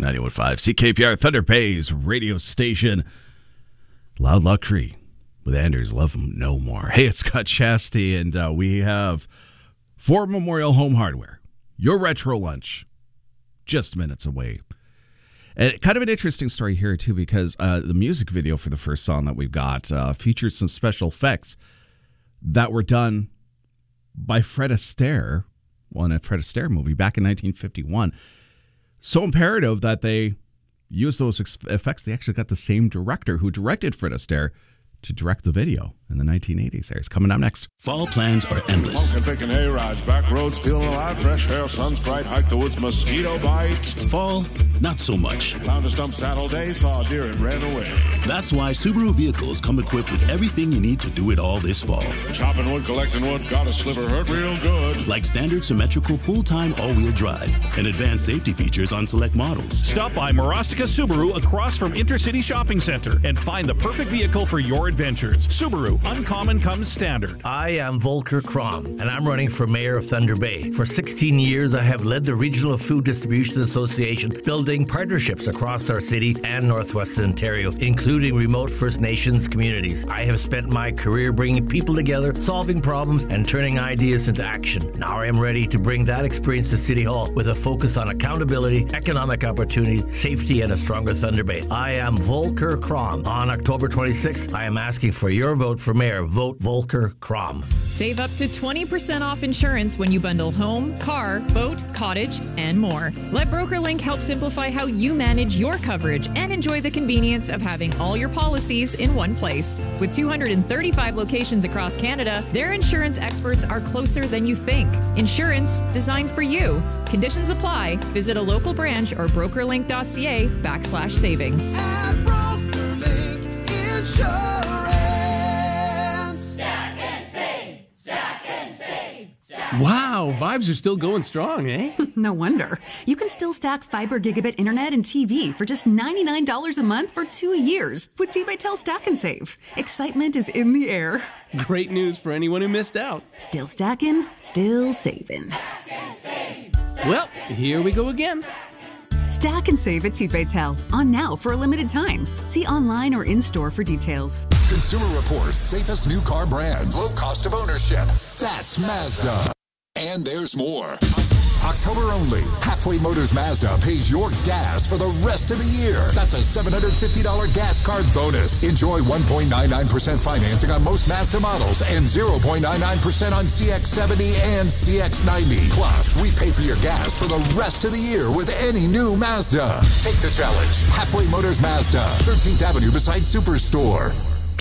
91.5 CKPR, Thunder Bay's radio station. Loud Luxury with Anders. Love them no more. Hey, it's Scott Shasty, and we have Ford Memorial Home Hardware. Your retro lunch, just minutes away. And kind of an interesting story here, too, because the music video for the first song that we've got features some special effects that were done by Fred Astaire, in a Fred Astaire movie back in 1951. So imperative that they use those effects. They actually got the same director who directed Fred Astaire to direct the video in the 1980s. There, it's coming up next. Fall plans are endless. Smoking, picking A-rides, back roads, feeling alive, fresh air, sun's bright, hike the woods, mosquito bites. Fall, not so much. Found a stump saddle day, saw a deer and ran away. That's why Subaru vehicles come equipped with everything you need to do it all this fall. Chopping wood, collecting wood, got a sliver, hurt real good. Like standard symmetrical full-time all-wheel drive and advanced safety features on select models. Stop by Marostica Subaru across from Intercity Shopping Center and find the perfect vehicle for your adventures. Subaru, uncommon comes standard. I am Volker Krom, and I'm running for mayor of Thunder Bay. For 16 years, I have led the Regional Food Distribution Association, building partnerships across our city and Northwestern Ontario, including remote First Nations communities. I have spent my career bringing people together, solving problems, and turning ideas into action. Now I am ready to bring that experience to City Hall with a focus on accountability, economic opportunity, safety, and a stronger Thunder Bay. I am Volker Krom. On October 26th, I am asking for your vote for mayor. Vote Volker Krom. Save up to 20% off insurance when you bundle home, car, boat, cottage, and more. Let BrokerLink help simplify how you manage your coverage and enjoy the convenience of having all your policies in one place. With 235 locations across Canada, their insurance experts are closer than you think. Insurance designed for you. Conditions apply. Visit a local branch or brokerlink.ca/savings. At BrokerLink Insurance. Wow, vibes are still going strong, eh? No wonder. You can still stack fiber gigabit internet and TV for just $99 a month for 2 years with T-Baytel Stack and Save. Excitement is in the air. Great news for anyone who missed out. Still stacking, still saving. Well, here we go again. Stack and save at T-Baytel. On now for a limited time. See online or in-store for details. Consumer Reports, safest new car brand, low cost of ownership. That's Mazda. And there's more. October only, Halfway Motors Mazda pays your gas for the rest of the year. That's a $750 gas card bonus. Enjoy 1.99% financing on most Mazda models and 0.99% on CX-70 and CX-90. Plus, we pay for your gas for the rest of the year with any new Mazda. Take the challenge. Halfway Motors Mazda, 13th Avenue beside Superstore.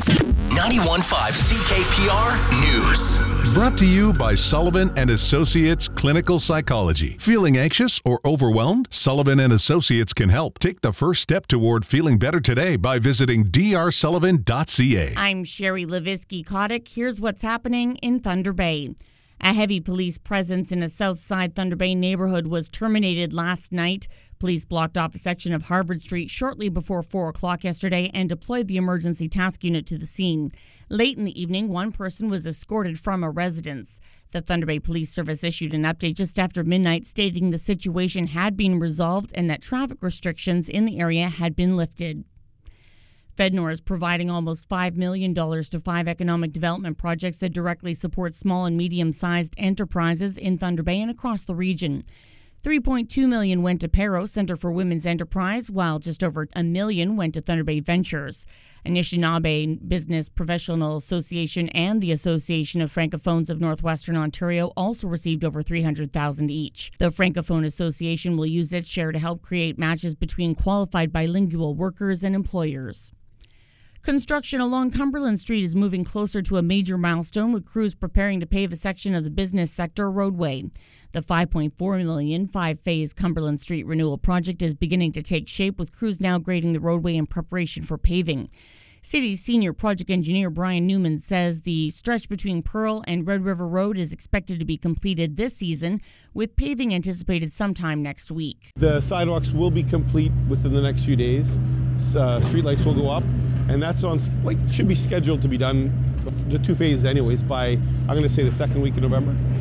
91.5 CKPR News. Brought to you by Sullivan and Associates Clinical Psychology. Feeling anxious or overwhelmed? Sullivan and Associates can help. Take the first step toward feeling better today by visiting drsullivan.ca. I'm Sherry Levisky-Kotick. Here's what's happening in Thunder Bay. A heavy police presence in a Southside Thunder Bay neighborhood was terminated last night. Police blocked off a section of Harvard Street shortly before 4 o'clock yesterday and deployed the emergency task unit to the scene. Late in the evening, one person was escorted from a residence. The Thunder Bay Police Service issued an update just after midnight stating the situation had been resolved and that traffic restrictions in the area had been lifted. FedNor is providing almost $5 million to 5 economic development projects that directly support small and medium-sized enterprises in Thunder Bay and across the region. $3.2 million went to Paro Center for Women's Enterprise, while just over $1 million went to Thunder Bay Ventures. Anishinaabe Business Professional Association and the Association of Francophones of Northwestern Ontario also received over $300,000 each. The Francophone Association will use its share to help create matches between qualified bilingual workers and employers. Construction along Cumberland Street is moving closer to a major milestone, with crews preparing to pave a section of the business sector roadway. The $5.4 million five-phase Cumberland Street renewal project is beginning to take shape, with crews now grading the roadway in preparation for paving. City's senior project engineer Brian Newman says the stretch between Pearl and Red River Road is expected to be completed this season, with paving anticipated sometime next week. The sidewalks will be complete within the next few days. Streetlights will go up, and that's should be scheduled to be done, the 2 phases anyways, by, I'm going to say, the second week of November.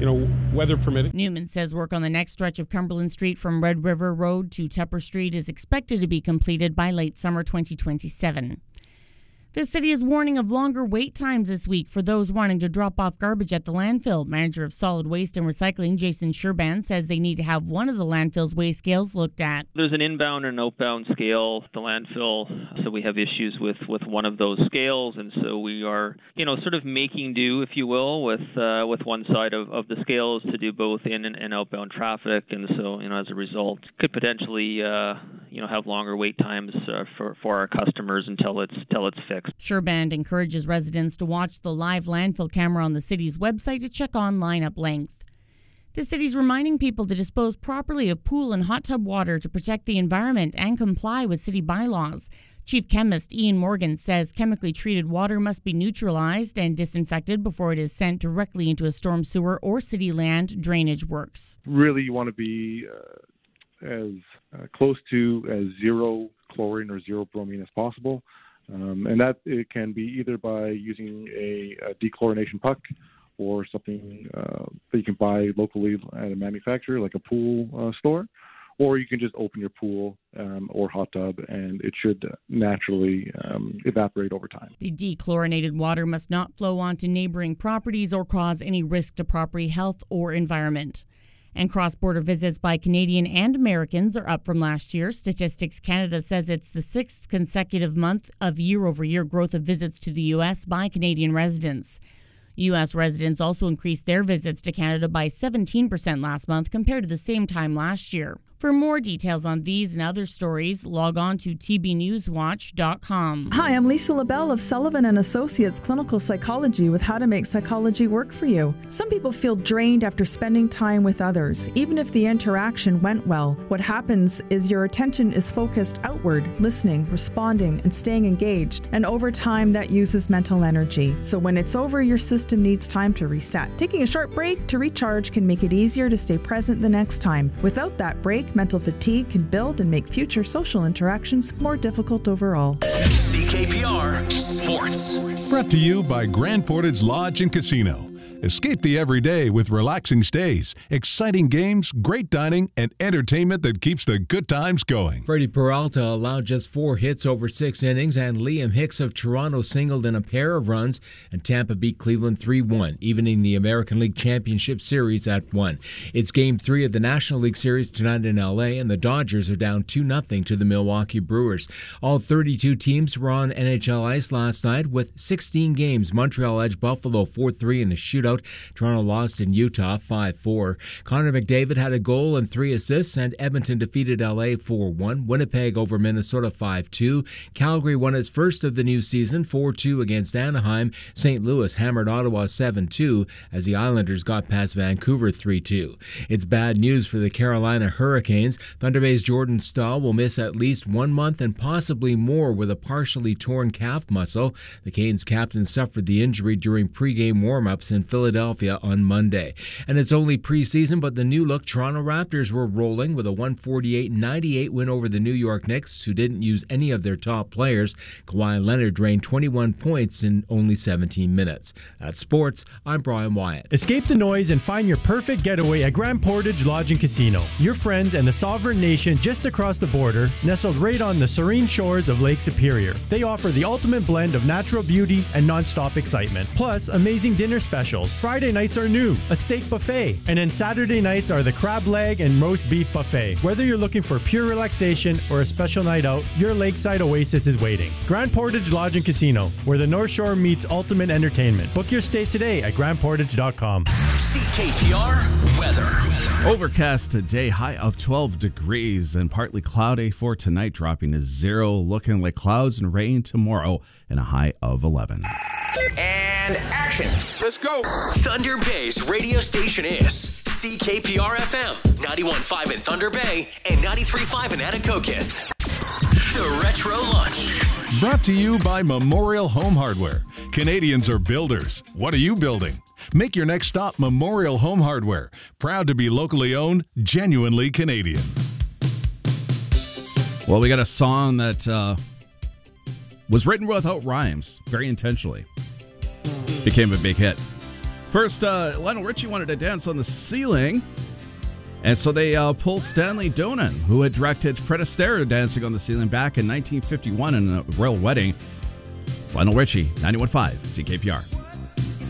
weather permitting. Newman says work on the next stretch of Cumberland Street from Red River Road to Tupper Street is expected to be completed by late summer 2027. The city is warning of longer wait times this week for those wanting to drop off garbage at the landfill. Manager of Solid Waste and Recycling, Jason Sherban, says they need to have one of the landfill's waste scales looked at. There's an inbound and outbound scale at the landfill, so we have issues with one of those scales, and so we are, sort of making do, if you will, with one side of the scales to do both in and outbound traffic, and so, as a result, could potentially, have longer wait times for our customers until it's fixed. Sherban encourages residents to watch the live landfill camera on the city's website to check on lineup length. The city's reminding people to dispose properly of pool and hot tub water to protect the environment and comply with city bylaws. Chief Chemist Ian Morgan says chemically treated water must be neutralized and disinfected before it is sent directly into a storm sewer or city land drainage works. Really, you want to be as close to as zero chlorine or zero bromine as possible. And that it can be either by using a dechlorination puck or something that you can buy locally at a manufacturer, like a pool store, or you can just open your pool or hot tub, and it should naturally evaporate over time. The dechlorinated water must not flow onto neighboring properties or cause any risk to property health or environment. And cross-border visits by Canadian and Americans are up from last year. Statistics Canada says it's the 6th consecutive month of year-over-year growth of visits to the U.S. by Canadian residents. U.S. residents also increased their visits to Canada by 17% last month compared to the same time last year. For more details on these and other stories, log on to tbnewswatch.com. Hi, I'm Lisa LaBelle of Sullivan & Associates Clinical Psychology with how to make psychology work for you. Some people feel drained after spending time with others, even if the interaction went well. What happens is your attention is focused outward, listening, responding, and staying engaged, and over time that uses mental energy. So when it's over, your system needs time to reset. Taking a short break to recharge can make it easier to stay present the next time. Without that break, mental fatigue can build and make future social interactions more difficult overall. CKPR Sports. Brought to you by Grand Portage Lodge and Casino. Escape the everyday with relaxing stays, exciting games, great dining, and entertainment that keeps the good times going. Freddie Peralta allowed just 4 hits over 6 innings, and Liam Hicks of Toronto singled in a pair of runs, and Tampa beat Cleveland 3-1, evening the American League Championship Series at 1. It's Game 3 of the National League Series tonight in L.A., and the Dodgers are down 2-0 to the Milwaukee Brewers. All 32 teams were on NHL ice last night with 16 games. Montreal edged Buffalo 4-3 in a shootout. Toronto lost in Utah 5-4. Connor McDavid had a goal and 3 assists, and Edmonton defeated LA 4-1. Winnipeg over Minnesota 5-2. Calgary won its first of the new season 4-2 against Anaheim. St. Louis hammered Ottawa 7-2 as the Islanders got past Vancouver 3-2. It's bad news for the Carolina Hurricanes. Thunder Bay's Jordan Staal will miss at least 1 month and possibly more with a partially torn calf muscle. The Canes captain suffered the injury during pregame warm-ups in Philadelphia on Monday. And it's only preseason, but the new-look Toronto Raptors were rolling with a 148-98 win over the New York Knicks, who didn't use any of their top players. Kawhi Leonard drained 21 points in only 17 minutes. That's sports. I'm Brian Wyatt. Escape the noise and find your perfect getaway at Grand Portage Lodge and Casino. Your friends and the sovereign nation just across the border, nestled right on the serene shores of Lake Superior. They offer the ultimate blend of natural beauty and non-stop excitement, plus amazing dinner specials. Friday nights are new, a steak buffet, and then Saturday nights are the crab leg and roast beef buffet. Whether you're looking for pure relaxation or a special night out, your lakeside oasis is waiting. Grand Portage Lodge and Casino, where the North Shore meets ultimate entertainment. Book your stay today at grandportage.com. CKPR weather. Overcast today, high of 12 degrees and partly cloudy for tonight, dropping to 0, looking like clouds and rain tomorrow, and a high of 11. And action. Let's go. Thunder Bay's radio station is CKPR FM, 91.5 in Thunder Bay and 93.5 in Anacokin. The Retro Lunch. Brought to you by Memorial Home Hardware. Canadians are builders. What are you building? Make your next stop Memorial Home Hardware. Proud to be locally owned, genuinely Canadian. Well, we got a song that was written without rhymes, very intentionally. Became a big hit. First, Lionel Richie wanted to dance on the ceiling, and so they pulled Stanley Donen, who had directed Fred Astaire dancing on the ceiling back in 1951 in a royal wedding. It's Lionel Richie, 91.5 CKPR.